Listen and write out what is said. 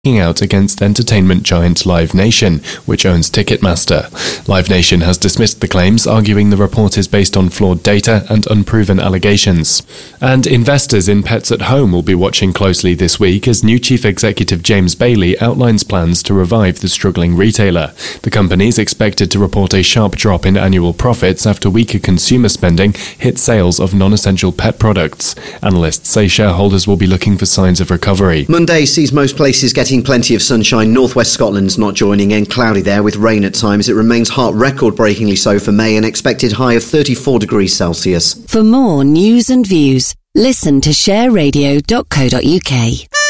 out against entertainment giant Live Nation, which owns Ticketmaster. Live Nation has dismissed the claims, arguing the report is based on flawed data and unproven allegations. And investors in Pets at Home will be watching closely this week as new Chief Executive James Bailey outlines plans to revive the struggling retailer. The company is expected to report a sharp drop in annual profits after weaker consumer spending hit sales of non-essential pet products. Analysts say shareholders will be looking for signs of recovery. Monday sees most places getting plenty of sunshine. Northwest Scotland's not joining in. Cloudy there with rain at times. It remains hot, record-breakingly so for May, an expected high of 34 degrees Celsius. For more news and views, listen to shareradio.co.uk.